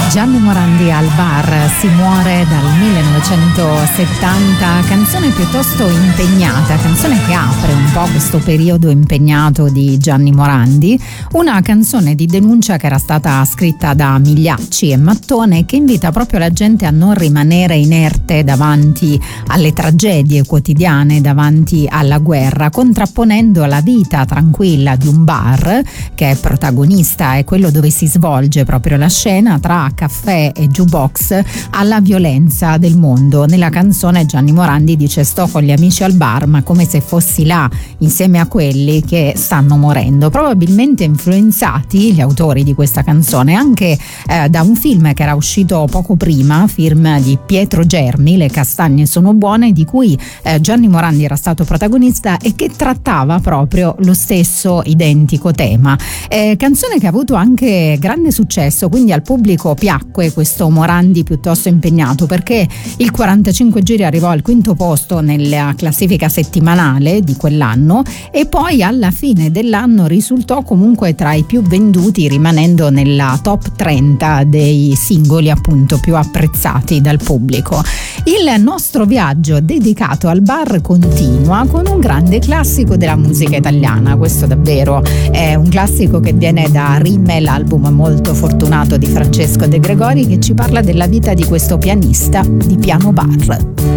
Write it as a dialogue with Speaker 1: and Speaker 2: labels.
Speaker 1: Gianni Morandi al bar, si muore dal 1970, canzone piuttosto impegnata, canzone che apre un po' questo periodo impegnato di Gianni Morandi, una canzone di denuncia che era stata scritta da Migliacci e Mattone, che invita proprio la gente a non rimanere inerte davanti alle tragedie quotidiane, davanti alla guerra, contrapponendo la vita tranquilla di un bar, che è protagonista, è quello dove si svolge proprio la scena, tra caffè e jukebox, alla violenza del mondo. Nella canzone Gianni Morandi dice: sto con gli amici al bar ma come se fossi là insieme a quelli che stanno morendo. Probabilmente influenzati gli autori di questa canzone anche da un film che era uscito poco prima, film di Pietro Germi, Le castagne sono buone, di cui Gianni Morandi era stato protagonista e che trattava proprio lo stesso identico tema. Canzone che ha avuto anche grande successo, quindi al pubblico piacque questo Morandi piuttosto impegnato, perché il 45 giri arrivò al quinto posto nella classifica settimanale di quell'anno e poi alla fine dell'anno risultò comunque tra i più venduti, rimanendo nella top 30 dei singoli appunto più apprezzati dal pubblico. Il nostro viaggio dedicato al bar continua con un grande classico della musica italiana. Questo davvero è un classico che viene da Rimmel, l'album molto fortunato di Francesco De Gregori, che ci parla della vita di questo pianista di piano bar.